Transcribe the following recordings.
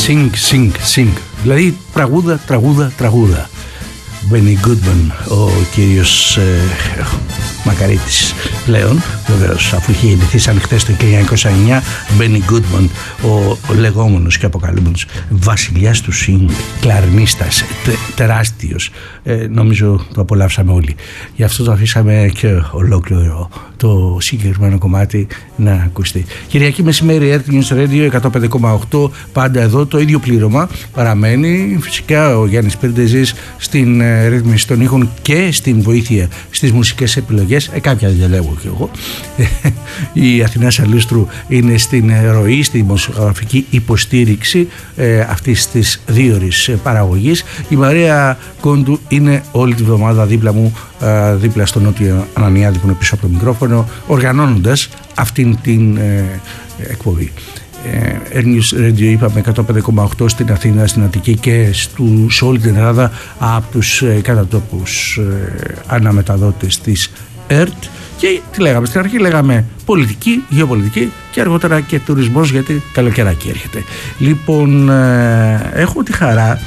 Sing. Δηλαδή τραγούδα. Benny Goodman, ο κύριος Μακαρίτης πλέον, βεβαίως, αφού είχε γεννηθεί σαν χθες το 1909, Benny Goodman, ο λεγόμενος και αποκαλούμενος βασιλιάς του swing, κλαρινίστας, τεράστιος, νομίζω το απολαύσαμε όλοι. Γι' αυτό το αφήσαμε και ολόκληρο το συγκεκριμένο κομμάτι να ακουστεί. Κυριακή μεσημέρι, Earth News Radio 105,8, πάντα εδώ το ίδιο πλήρωμα παραμένει. Φυσικά ο Γιάννης Πίρντεζης στην ρύθμιση των ήχων και στην βοήθεια στις μουσικές επιλογές, κάποια διαλέγω και εγώ. Η Αθηνά Σαλούστρου είναι στην ροή, στη δημοσιογραφική υποστήριξη αυτής της δίωρης παραγωγής. Η Μαρία Κόντου είναι όλη τη βδομάδα δίπλα μου, δίπλα στον Νότιο Ανανιάδη που είναι πίσω από το μικρόφωνο, οργανώνοντας αυτήν την εκπομπή. Earth News Radio, είπαμε, 105,8 στην Αθήνα, στην Αττική και σε όλη την Ελλάδα από τους κατατόπους αναμεταδότες της ΕΡΤ. Και τι λέγαμε στην αρχή? Λέγαμε πολιτική, γεωπολιτική και αργότερα και τουρισμός, γιατί καλοκαιράκι έρχεται. Λοιπόν, έχω τη χαρά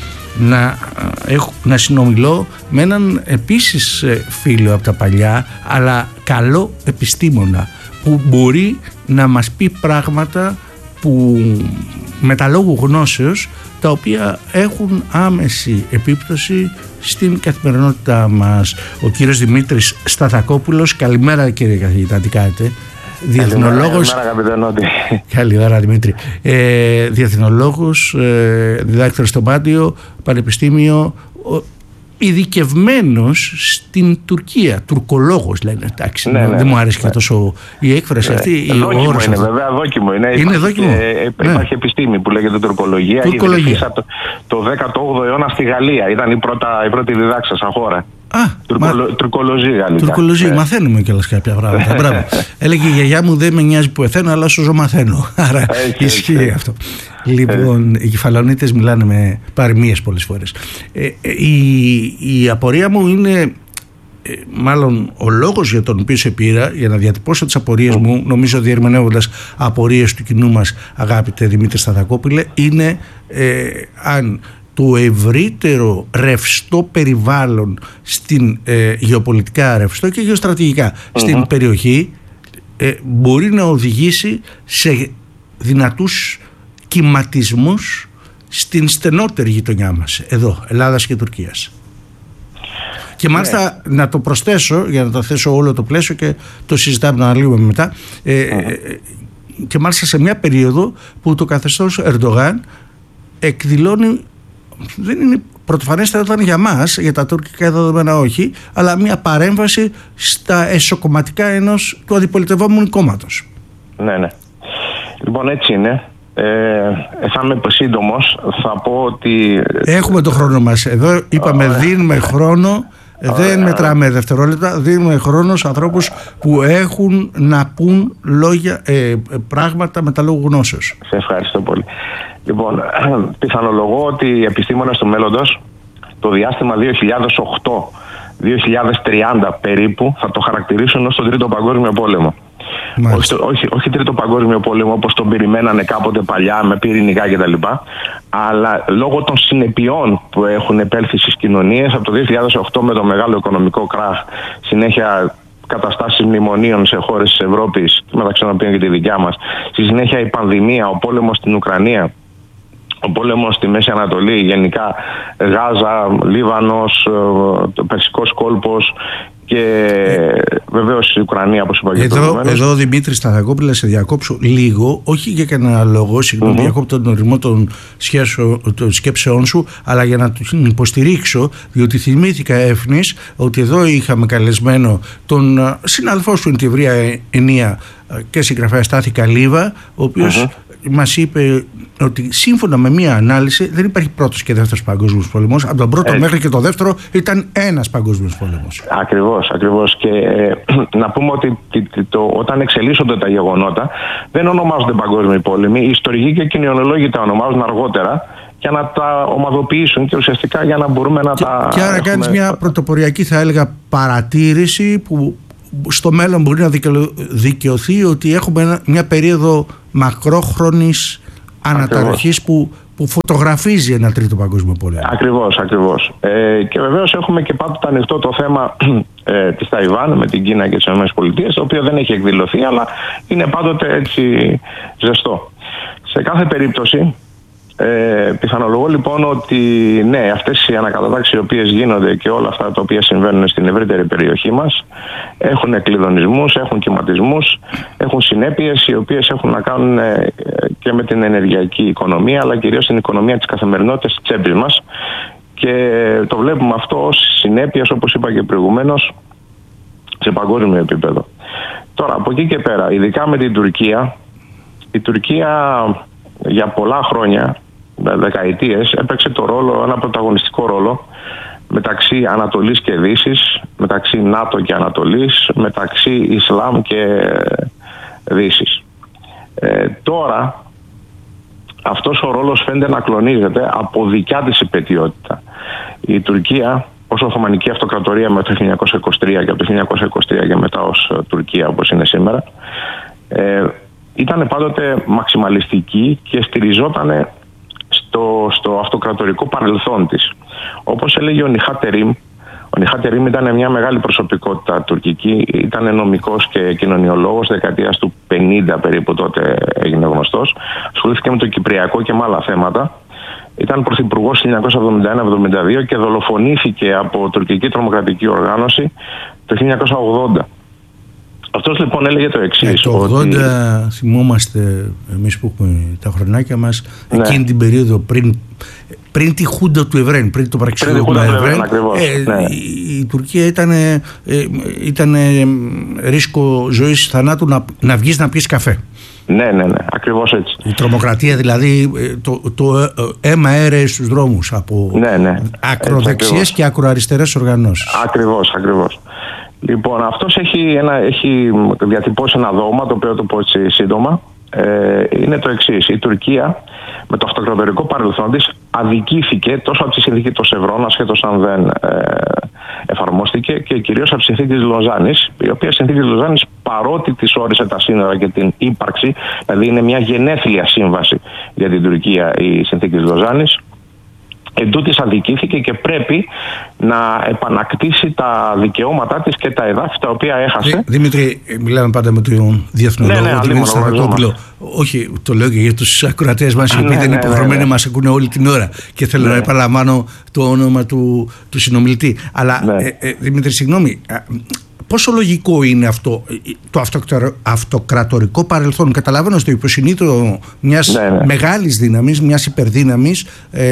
να συνομιλώ με έναν επίσης φίλο από τα παλιά, αλλά καλό επιστήμονα που μπορεί να μας πει πράγματα που με τα λόγου γνώσεως, τα οποία έχουν άμεση επίπτωση στην καθημερινότητά μας. Ο κύριος Δημήτρης Σταθακόπουλος. Καλημέρα κύριε καθηγητά, τι κάνετε? Διεθνολόγος. Καλημέρα Δημήτρη. Διεθνολόγος, διδάκτορας στο Μάντιο Πανεπιστήμιο, ειδικευμένος στην Τουρκία. Τουρκολόγος λένε, εντάξει, δεν μου άρεσε και τόσο η έκφραση αυτή. Δόκιμο είναι, βέβαια, δόκιμο είναι. Είναι δόκιμο. Υπάρχει επιστήμη που λέγεται τουρκολογία. Ιδρύθηκε το 18ο αιώνα στη Γαλλία. Ήταν η πρώτη διδάξα σαν χώρα. Τουρκολογία γαλλικά. Τουρκολογία, μαθαίνουμε κιόλας κάποια πράγματα. Μπράβο. Έλεγε η γιαγιά μου, δεν με νοιάζει που εθαίνω, αλλά όσο ζω μαθαίνω. Άρα ισχύει αυτό. Λοιπόν, οι Κεφαλονίτες μιλάνε με παροιμίες πολλές φορές. Η απορία μου είναι, μάλλον ο λόγος για τον οποίο σε πήρα, για να διατυπώσω τις απορίες μου, νομίζω διερμηνεύοντας απορίες του κοινού μας, αγαπητέ Δημήτρη Σταθακόπουλε, είναι αν το ευρύτερο ρευστό περιβάλλον στην γεωπολιτικά ρευστό και γεωστρατηγικά στην περιοχή μπορεί να οδηγήσει σε δυνατούς κυματισμούς στην στενότερη γειτονιά μας εδώ, Ελλάδας και Τουρκίας. Και μάλιστα να το προσθέσω, για να το θέσω όλο το πλαίσιο και το συζητάμε να αναλύουμε μετά, και μάλιστα σε μια περίοδο που το καθεστώς Ερντογάν εκδηλώνει, δεν είναι πρωτοφανέστερα όταν για μας, για τα τουρκικά δεδομένα όχι, αλλά μια παρέμβαση στα εσωκομματικά ενός του αντιπολιτευόμενου κόμματος. Ναι. Λοιπόν, έτσι είναι. Θα είμαι σύντομος. Θα πω ότι έχουμε το χρόνο μας. Εδώ είπαμε δίνουμε χρόνο, δεν μετράμε δευτερόλεπτα, δίνουμε χρόνο σε ανθρώπους που έχουν να πούν λόγια, πράγματα με τα λόγου γνώσεως. Σε ευχαριστώ πολύ. Λοιπόν, πιθανολογώ ότι οι επιστήμονες του μέλλοντος το διάστημα 2008-2030 περίπου θα το χαρακτηρίσουν ως τον Τρίτο Παγκόσμιο Πόλεμο. Όχι Τρίτο Παγκόσμιο Πόλεμο όπως τον περιμένανε κάποτε παλιά με πυρηνικά κτλ. Αλλά λόγω των συνεπειών που έχουν επέλθει στις κοινωνίες από το 2008 με το μεγάλο οικονομικό κράχ, συνέχεια καταστάσεις μνημονίων σε χώρες της Ευρώπης, μεταξύ των οποίων και τη δικιά μας, στη συνέχεια η πανδημία, ο πόλεμος στην Ουκρανία, ο πόλεμος στη Μέση Ανατολή, γενικά Γάζα, Λίβανος, το Περσικός κόλπος και βεβαίως η Ουκρανία, όπως είπα και προηγουμένως. Εδώ Δημήτρη Σταθακόπουλε, σε διακόψω λίγο, όχι για κανένα λόγο, συγγνώμη, διακόπτω τον ορισμό των σκέψεών σου, αλλά για να την υποστηρίξω, διότι θυμήθηκα έφνης ότι εδώ είχαμε καλεσμένο τον συναδελφό σου, την ευρεία ενία και συγγραφέα Στάθη Καλίβα, ο οποίος μας είπε ότι σύμφωνα με μία ανάλυση δεν υπάρχει πρώτος και δεύτερος παγκόσμιος πόλεμος. Από τον πρώτο μέχρι και το δεύτερο ήταν ένας παγκόσμιος πόλεμος. Ακριβώς. Και να πούμε ότι όταν εξελίσσονται τα γεγονότα δεν ονομάζονται παγκόσμιοι πόλεμοι. Οι ιστορικοί και οι κοινωνιολόγοι τα ονομάζουν αργότερα για να τα ομαδοποιήσουν και ουσιαστικά για να μπορούμε να τα... Και άρα κάνεις μια πρωτοποριακή, θα έλεγα, παρατήρηση που στο μέλλον μπορεί να δικαιωθεί ότι έχουμε μια περίοδο μακρόχρονης αναταραχής που που φωτογραφίζει ένα τρίτο παγκόσμιο πόλεμο. Ακριβώς. Και βεβαίως έχουμε και πάντοτε ανοιχτό το θέμα της Ταϊβάν με την Κίνα και τις ΗΠΑ, το οποίο δεν έχει εκδηλωθεί, αλλά είναι πάντοτε έτσι ζεστό. Σε κάθε περίπτωση, πιθανολογώ λοιπόν ότι ναι, αυτές οι ανακατατάξεις οι οποίες γίνονται και όλα αυτά τα οποία συμβαίνουν στην ευρύτερη περιοχή μας έχουν κλειδονισμούς, έχουν κυματισμούς, έχουν συνέπειες οι οποίες έχουν να κάνουν και με την ενεργειακή οικονομία, αλλά κυρίως την οικονομία της καθημερινότητας της τσέπης μας, και το βλέπουμε αυτό ως συνέπειες, όπως είπα και προηγουμένως, σε παγκόσμιο επίπεδο. Τώρα από εκεί και πέρα, ειδικά με την Τουρκία, η Τουρκία για πολλά χρόνια, δεκαετίες, έπαιξε ένα πρωταγωνιστικό ρόλο μεταξύ Ανατολής και Δύσης, μεταξύ ΝΑΤΟ και Ανατολής, μεταξύ Ισλάμ και Δύσης. Τώρα αυτός ο ρόλος φαίνεται να κλονίζεται από δικιά της υπαιτιότητα. Η Τουρκία, ως Οθωμανική Αυτοκρατορία μέχρι το 1923 και από το 1923 και μετά ως Τουρκία όπως είναι σήμερα, ήταν πάντοτε μαξιμαλιστική και στηριζόταν στο αυτοκρατορικό παρελθόν της. Όπως έλεγε ο Νιχάτεριμ, ο Νιχάτεριμ ήταν μια μεγάλη προσωπικότητα τουρκική, ήταν νομικός και κοινωνιολόγος, δεκαετίας του 50 περίπου τότε έγινε γνωστός, ασχολήθηκε με το Κυπριακό και με άλλα θέματα. Ήταν πρωθυπουργός 1971-72 και δολοφονήθηκε από τουρκική τρομοκρατική οργάνωση το 1980. Αυτός λοιπόν έλεγε το εξής. Το 80 θυμόμαστε εμείς που έχουμε τα χρονάκια μας, ναι, εκείνη την περίοδο πριν τη Χούντα του Ευρέν, πριν το πραξικόπημα Ευρέν, ναι, η Τουρκία ήταν ρίσκο ζωής θανάτου να βγεις να πεις καφέ. Ναι, ακριβώς έτσι. Η τρομοκρατία δηλαδή, το αίμα έρεε στους δρόμους από ακροδεξιές και ακροαριστερές οργανώσεις. Ακριβώς. Λοιπόν, αυτός έχει διατυπώσει ένα δόγμα, το οποίο το πω έτσι σύντομα. Είναι το εξής. Η Τουρκία με το αυτοκρατορικό παρελθόν της αδικήθηκε τόσο από τη συνθήκη των Σευρών, ασχέτως αν δεν εφαρμόστηκε, και κυρίως από τη συνθήκη της Λοζάνης, η οποία συνθήκη της Λοζάνης, παρότι της όρισε τα σύνορα και την ύπαρξη, δηλαδή είναι μια γενέθλια σύμβαση για την Τουρκία η συνθήκη της Λοζάνης, εντούτοις αδικήθηκε και πρέπει να επανακτήσει τα δικαιώματά της και τα εδάφη τα οποία έχασε. Δημήτρη, μιλάμε πάντα με τον διεθνολόγο Δημήτρη Σταυρατόπουλο. Όχι, το λέω και για τους ακροατές μας, οι οποίοι δεν είναι υποχρεωμένοι να μας ακούνε όλη την ώρα, και θέλω να επαναλαμβάνω το όνομα του συνομιλητή. Αλλά Δημήτρη, συγγνώμη, πόσο λογικό είναι αυτό το αυτοκρατορικό παρελθόν? Καταλαβαίνω στο υποσυνείδητο μιας μεγάλης δύναμης, μιας υπερδύναμης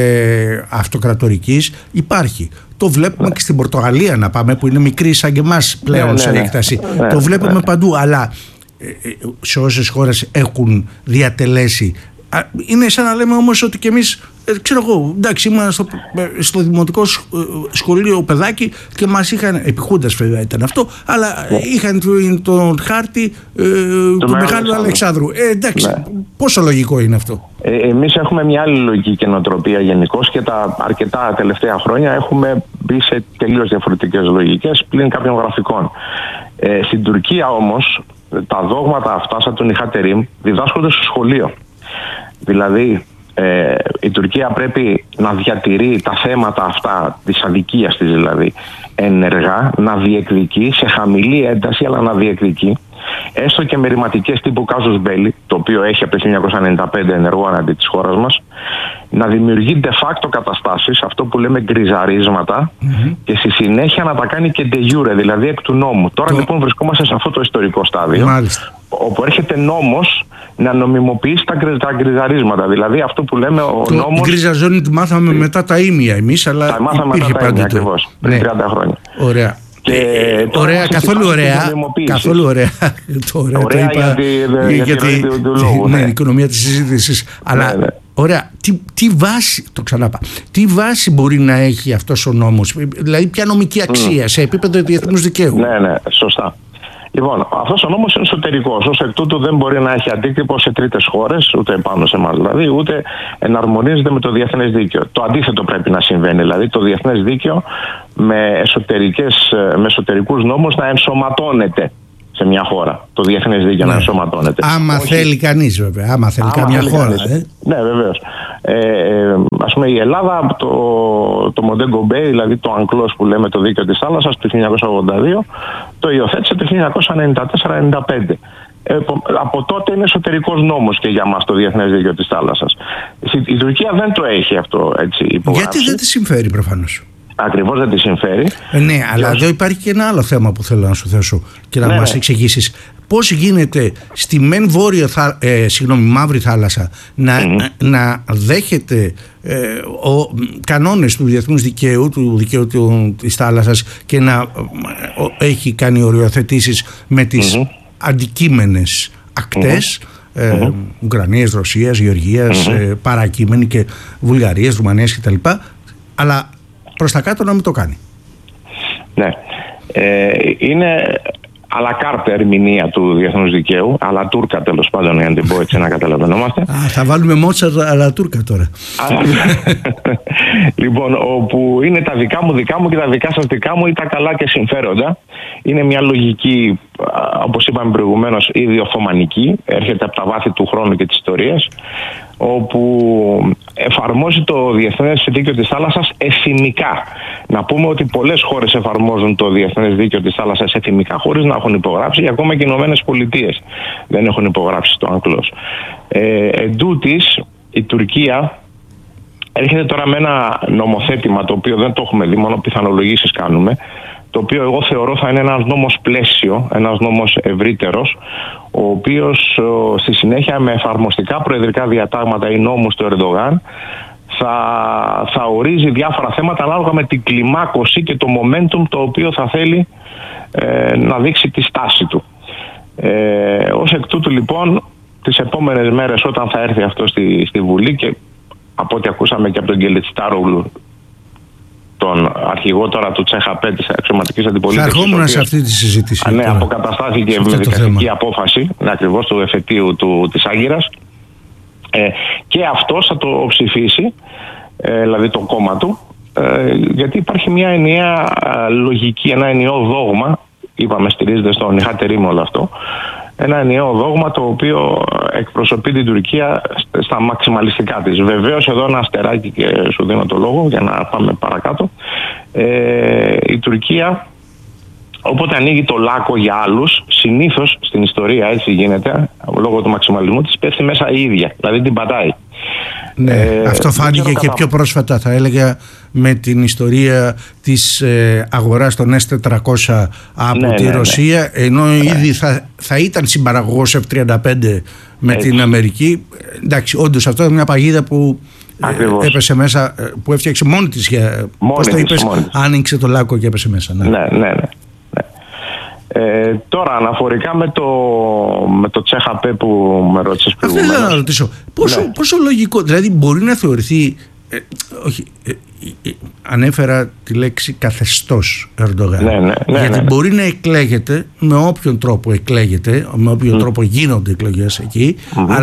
αυτοκρατορικής υπάρχει. Το βλέπουμε και στην Πορτογαλία, να πάμε, που είναι μικρή σαν και εμάς πλέον σε έκταση. Το βλέπουμε παντού, αλλά σε όσες χώρες έχουν διατελέσει, είναι σαν να λέμε όμως ότι κι εμείς, ξέρω εγώ, εντάξει, ήμουν στο δημοτικό σχολείο παιδάκι και μας είχαν, επί Χούντας βέβαια ήταν αυτό, αλλά είχαν τον χάρτη του Μεγάλου Αλεξάνδρου. Εντάξει, πόσο λογικό είναι αυτό? Εμείς έχουμε μια άλλη λογική και νοοτροπία γενικώς, και τα αρκετά τελευταία χρόνια έχουμε μπει σε τελείως διαφορετικές λογικές πλην κάποιων γραφικών. Στην Τουρκία όμως τα δόγματα αυτά, σαν τον Νιχάτεριμ, διδάσκονται στο σχολείο. Δηλαδή η Τουρκία πρέπει να διατηρεί τα θέματα αυτά της αδικίας της, δηλαδή ενεργά, να διεκδικεί σε χαμηλή ένταση, αλλά να διεκδικεί, έστω και με ρηματικές τύπου κάζους μπέλι, το οποίο έχει από το 1995 ενεργό αναντί της χώρας μας, να δημιουργεί de facto καταστάσεις, αυτό που λέμε γκριζαρίσματα, και στη συνέχεια να τα κάνει και de jure, δηλαδή εκ του νόμου. Τώρα λοιπόν βρισκόμαστε σε αυτό το ιστορικό στάδιο, όπου έρχεται νόμος να νομιμοποιήσει τα γκριζαρίσματα, δηλαδή αυτό που λέμε ο νόμος. Την γκρίζα ζώνη τη μάθαμε μετά τα ήμια εμείς, αλλά υπήρχε πάντοτε. Ακριβώς, πριν 30 χρόνια. Ωραία. Ωραία, καθόλου ωραία. Καθόλου ωραία. Ωραία για τη οικονομία της συζήτησης. Αλλά ωραία, τι βάση, το ξαναπά, τι βάση μπορεί να έχει αυτός ο νόμος, δηλαδή ποια νομική αξία σε επίπεδο διεθνούς δικαίου? Ναι, σωστά. Λοιπόν, αυτός ο νόμος είναι εσωτερικός, ως εκ τούτου δεν μπορεί να έχει αντίκτυπο σε τρίτες χώρες, ούτε πάνω σε εμάς δηλαδή, ούτε εναρμονίζεται με το διεθνές δίκαιο. Το αντίθετο πρέπει να συμβαίνει, δηλαδή το διεθνές δίκαιο με εσωτερικούς νόμους να ενσωματώνεται σε μια χώρα. Το διεθνές δίκαιο να ενσωματώνεται. Άμα θέλει κανείς, βέβαια. Άμα θέλει καμιά χώρα. Ναι, βεβαίως. Ας πούμε, η Ελλάδα, το Montego Bay, δηλαδή το UNCLOS που λέμε, το δίκαιο της θάλασσας του 1982, το υιοθέτησε το 1994-95. Από τότε είναι εσωτερικός νόμος και για μας το διεθνές δίκαιο της θάλασσας. Η Τουρκία δεν το έχει αυτό έτσι υπογράψει. Γιατί δεν τη συμφέρει προφανώς. Ακριβώς δεν τη συμφέρει. Ναι, αλλά εδώ υπάρχει και ένα άλλο θέμα που θέλω να σου θέσω και να μας εξηγήσεις. Πώς γίνεται στη μεν Μαύρη Θάλασσα να δέχεται κανόνες του διεθνούς δικαίου, του δικαίου της θάλασσας και να έχει κάνει οριοθετήσεις με τις αντικείμενες ακτές Ουκρανίας, Ρωσίας, Γεωργίας, παρακείμενη και Βουλγαρίας, Ρουμανίας κτλ. Αλλά προς τα κάτω να μην το κάνει. Ναι. Είναι αλλά κάρτα ερμηνεία του διεθνούς δικαίου, αλλά τούρκα τέλος πάντων, για να την πω έτσι να καταλαβαίνόμαστε. Θα βάλουμε Μότσαρτ αλλά τούρκα τώρα. Λοιπόν, όπου είναι τα δικά μου και τα δικά σας δικά μου ή τα καλά και συμφέροντα. Είναι μια λογική, όπως είπαμε προηγουμένως, ήδη οθωμανική, έρχεται από τα βάθη του χρόνου και της ιστορίας, όπου εφαρμόζει το διεθνές δίκαιο της θάλασσας εθιμικά. Να πούμε ότι πολλές χώρες εφαρμόζουν το διεθνές δίκαιο της θάλασσας εθιμικά χωρίς να έχουν υπογράψει, και ακόμα και οι Ηνωμένες Πολιτείες δεν έχουν υπογράψει το UNCLOS. Εν τούτης, η Τουρκία έρχεται τώρα με ένα νομοθέτημα το οποίο δεν το έχουμε δει, μόνο πιθανολογήσεις κάνουμε, το οποίο εγώ θεωρώ θα είναι ένας νόμος πλαίσιο, ένας νόμος ευρύτερος, ο οποίος στη συνέχεια με εφαρμοστικά προεδρικά διατάγματα ή νόμους του Ερντογάν θα ορίζει διάφορα θέματα ανάλογα με την κλιμάκωση και το momentum το οποίο θα θέλει να δείξει τη στάση του. Ως εκ τούτου λοιπόν, τις επόμενες μέρες όταν θα έρθει αυτό στη Βουλή, και από ό,τι ακούσαμε και από τον Κελιτστάρογλου, τον αρχηγό τώρα του CHP της αξιωματικής αντιπολίτευσης. Θα ερχόμουν σε αυτή τη συζήτηση. Ναι, αποκαταστάθηκε με δικαστική απόφαση, ακριβώς του εφετείου της Άγκυρας. Και αυτός θα το ψηφίσει, δηλαδή το κόμμα του, γιατί υπάρχει μια ενιαία λογική, ένα ενιαίο δόγμα, είπαμε στηρίζεται στον Ιχάτερη με όλο αυτό, ένα ενιαίο δόγμα το οποίο εκπροσωπεί την Τουρκία στα μαξιμαλιστικά της. Βεβαίως εδώ ένα αστεράκι και σου δίνω το λόγο για να πάμε παρακάτω. Η Τουρκία, όποτε ανοίγει το λάκκο για άλλους, συνήθως στην ιστορία έτσι γίνεται, λόγω του μαξιμαλισμού της πέφτει μέσα η ίδια, δηλαδή την πατάει. Ναι, αυτό φάνηκε και πιο πρόσφατα, θα έλεγα, με την ιστορία της αγοράς των S-400 από τη Ρωσία, ενώ ήδη θα ήταν συμπαραγωγός F-35 με την Αμερική. Εντάξει, όντως αυτό είναι μια παγίδα που έπεσε μέσα, που έφτιαξε μόνη της. Πώς το είπες, άνοιξε το λάκκο και έπεσε μέσα. Ναι. Τώρα αναφορικά με το CHP που με ρώτησες προηγουμένως. Αυτό ήθελα να ρωτήσω. Πόσο λογικό, δηλαδή μπορεί να θεωρηθεί, ανέφερα τη λέξη καθεστώς Ερντογάν, γιατί μπορεί να εκλέγεται με όποιον τρόπο εκλέγεται, με όποιον τρόπο γίνονται εκλογές εκεί,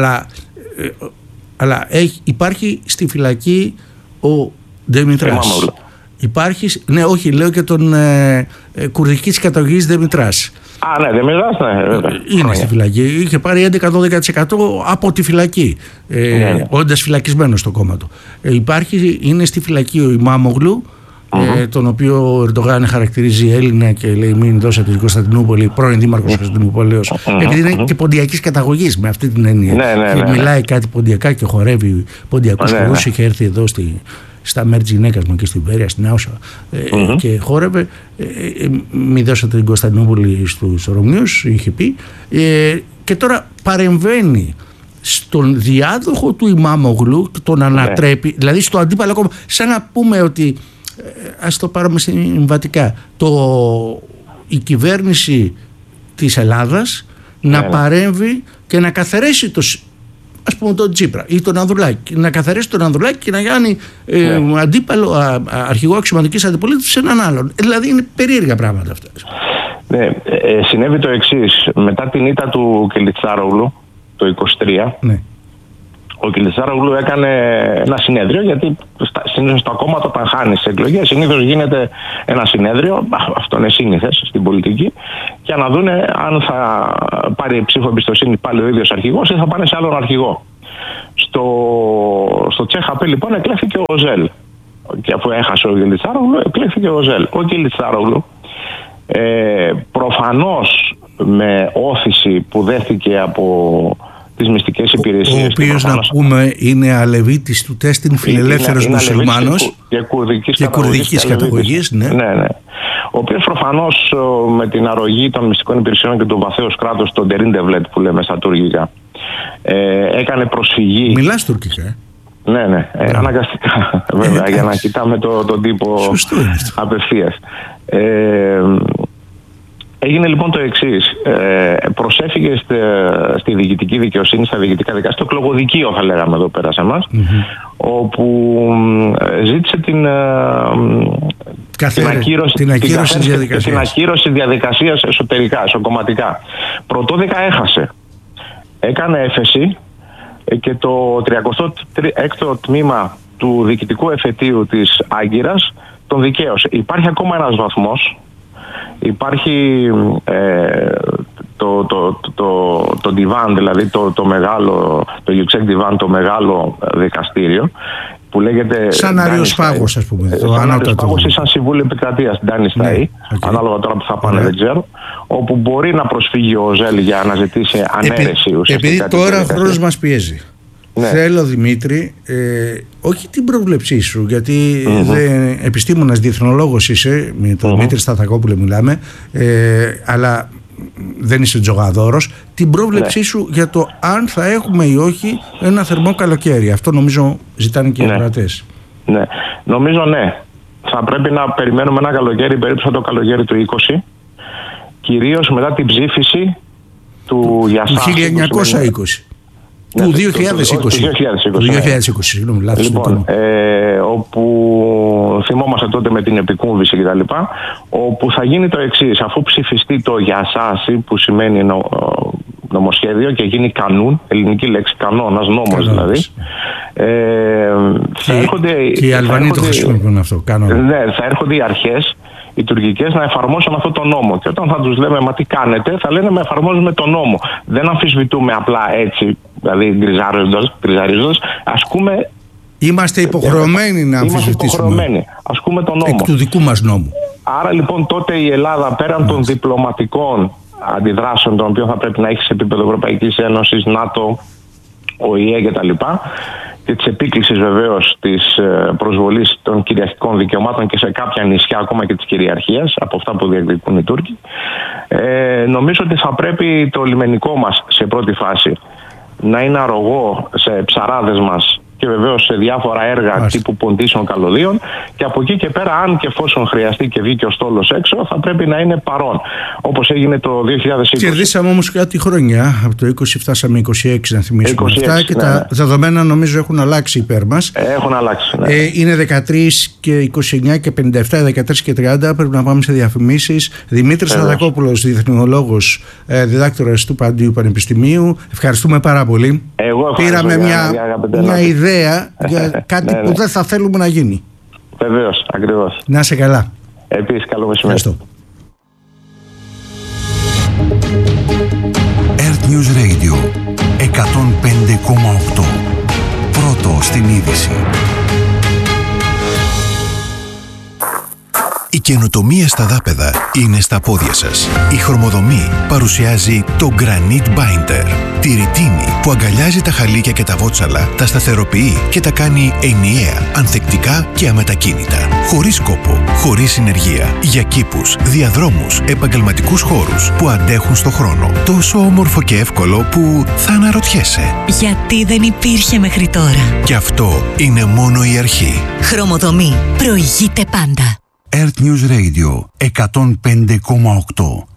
αλλά υπάρχει στη φυλακή ο Ντεμιτράς. Υπάρχει, ναι, όχι, λέω και τον κουρδικής καταγωγής Δεμητράς. Ναι, Δεμητράς, ναι. Είναι στη φυλακή. Είχε πάρει 11-12% από τη φυλακή, όντας φυλακισμένος στο κόμμα του. Είναι στη φυλακή ο Ιμάμογλου, τον οποίο ο Ερντογάν χαρακτηρίζει Έλληνα και λέει μην δώσατε την Κωνσταντινούπολη, πρώην δήμαρχος Κωνσταντινούπολης, επειδή είναι και ποντιακής καταγωγής με αυτή την έννοια. Και μιλάει κάτι ποντιακά και χορεύει ποντιακούς χορούς. Είχε έρθει εδώ στα μέρη της γυναίκας μου και στην Βέρεια, στην Άουσα, και χόρευε. Μην δώσατε την Κωνσταντινούπολη στους Ρωμίους, είχε πει, και τώρα παρεμβαίνει στον διάδοχο του Ιμάμογλου, τον ανατρέπει, δηλαδή στο αντίπαλο κόμμα, σαν να πούμε ότι, ας το πάρουμε συμβατικά, η κυβέρνηση της Ελλάδας να παρέμβει και να καθαρίσει ας πούμε τον Τσίπρα ή τον Ανδρουλάκη, να καθαρίσει τον Ανδρουλάκη και να κάνει αντίπαλο αρχηγό αξιωματικής αντιπολίτευσης σε έναν άλλον. Δηλαδή είναι περίεργα πράγματα αυτά. Ναι, συνέβη το εξής. Μετά την ήττα του Κελιτστάρογλου το 23, Ο Κιλτσάρογλου έκανε ένα συνέδριο, γιατί συνήθως τα κόμματα όταν χάνει τις εκλογές, συνήθως γίνεται ένα συνέδριο, αυτό είναι σύνηθες στην πολιτική, για να δούνε αν θα πάρει ψήφο εμπιστοσύνη πάλι ο ίδιος αρχηγός ή θα πάνε σε άλλον αρχηγό. Στο ΤΣΕΧΑΠ λοιπόν εκλέχθηκε ο Ζέλ. Και αφού έχασε ο Κιλτσάρογλου, εκλέχθηκε ο Ζέλ. Ο Κιλτσάρογλου προφανώς με όθηση που δέχτηκε από τις μυστικές υπηρεσίες. Ο οποίος, να πούμε, είναι αλεβίτης του τέστην, φιλελεύθερος μουσουλμάνος και κουρδικής καταγωγής. Ναι. Ο οποίος προφανώς με την αρρωγή των μυστικών υπηρεσιών και του βαθέως κράτους, τον Τερίντεβλετ που λέμε στα τουρκικά, έκανε προσφυγή. Μιλάς τουρκικά? Ναι, αναγκαστικά βέβαια, για να κοιτάμε τον τύπο απευθείας. Έγινε λοιπόν το εξής. Προσέφηκε στη διοικητική δικαιοσύνη, στα διοικητικά δικαστήρια, στο εκλογοδικείο θα λέγαμε εδώ πέρα σε εμάς, όπου ζήτησε την ακύρωση διαδικασίας εσωτερικά, εσωκομματικά. Πρωτόδικα έχασε. Έκανε έφεση και το 36ο τμήμα του διοικητικού εφετείου της Άγκυρας τον δικαίωσε. Υπάρχει ακόμα ένας βαθμός. Υπάρχει το Divan, δηλαδή το μεγάλο, το Yüksek Divan, το μεγάλο δικαστήριο, που λέγεται σαν αριοσπάγος, ας πούμε. Σαν αριοσπάγος ή σαν Συμβούλιο Επικρατείας, Ντάνισταη, ανάλογα τώρα που θα πάνε, δεν ξέρω, όπου μπορεί να προσφύγει ο Ζέλ για να ζητήσει ανέρεση ουσιαστικά. Επειδή τώρα ο χρόνος μας πιέζει, θέλω, Δημήτρη, όχι την πρόβλεψή σου, γιατί επιστήμονας, διεθνολόγος είσαι, με τον Δημήτρη Σταθακόπουλο μιλάμε, αλλά δεν είσαι τζογαδόρος. Την πρόβλεψή σου για το αν θα έχουμε ή όχι ένα θερμό καλοκαίρι. Αυτό νομίζω ζητάνε και οι ακροατές. Ναι, νομίζω ναι. Θα πρέπει να περιμένουμε ένα καλοκαίρι περίπου σαν το καλοκαίρι του 20, κυρίως μετά την ψήφιση του Γιασά. Του 1920. Του 2020, συγγνώμη, λάθος. Λοιπόν, όπου θυμόμαστε τότε με την επικούμβηση κτλ. Όπου θα γίνει το εξής: αφού ψηφιστεί το Γιασάση, που σημαίνει νομοσχέδιο, και γίνει κανούν, ελληνική λέξη, κανόνας, νόμος δηλαδή. Και οι Αλβανοί το χρησιμοποιούν αυτό, κανόνα. Ναι, θα έρχονται οι αρχές, οι τουρκικές, να εφαρμόσουν αυτό το νόμο. Και όταν θα τους λέμε μα τι κάνετε, θα λένε με εφαρμόζουμε το νόμο. Δεν αμφισβητούμε απλά έτσι, δηλαδή γκριζαρίζοντας, ασκούμε. Είμαστε υποχρεωμένοι να αμφισβητήσουμε. Ασκούμε τον νόμο. Εκ του δικού μας νόμου. Άρα λοιπόν τότε η Ελλάδα, πέραν των διπλωματικών αντιδράσεων, των οποίων θα πρέπει να έχει σε επίπεδο Ευρωπαϊκής Ένωσης, ΝΑΤΟ, ΟΗΕ κτλ., και της επίκλησης βεβαίως της προσβολής των κυριαρχικών δικαιωμάτων και σε κάποια νησιά ακόμα και της κυριαρχίας, από αυτά που διεκδικούν οι Τούρκοι, νομίζω ότι θα πρέπει το λιμενικό μας σε πρώτη φάση να είναι αρρωγό σε ψαράδες μας και βεβαίως σε διάφορα έργα τύπου ποντήσεων καλωδίων, και από εκεί και πέρα, αν και εφόσον χρειαστεί και βγει και ο στόλος έξω, θα πρέπει να είναι παρόν, όπως έγινε το 2020. Κερδίσαμε όμως κάτι χρόνια. Από το 20 φτάσαμε 26, να θυμίσουμε 26, αυτά, και τα δεδομένα νομίζω έχουν αλλάξει υπέρ μας. Έχουν αλλάξει. Ναι. Είναι 13 και 29 και 57, 13 και 30. Πρέπει να πάμε σε διαφημίσεις. Δημήτρης Σταθακόπουλος, διεθνολόγος, διδάκτορας του Παντίου Πανεπιστημίου. Ευχαριστούμε πάρα πολύ. Πήραμε μια ιδέα για κάτι που δεν θα θέλουμε να γίνει. Βεβαίως, ακριβώς. Να είσαι καλά. Επίσης, καλό μεσημέρι. Ευχαριστώ. Earth News Radio 105,8. Πρώτο στην είδηση. Η καινοτομία στα δάπεδα είναι στα πόδια σας. Η Χρωμοδομή παρουσιάζει το Granite Binder. Τη ρητίνη που αγκαλιάζει τα χαλίκια και τα βότσαλα, τα σταθεροποιεί και τα κάνει ενιαία, ανθεκτικά και αμετακίνητα. Χωρίς κόπο, χωρίς συνεργεία. Για κήπους, διαδρόμους, επαγγελματικούς χώρους που αντέχουν στο χρόνο. Τόσο όμορφο και εύκολο που θα αναρωτιέσαι. Γιατί δεν υπήρχε μέχρι τώρα. Και αυτό είναι μόνο η αρχή. Χρωμοδομή. Προηγείται πάντα. Earth News Radio 105,8.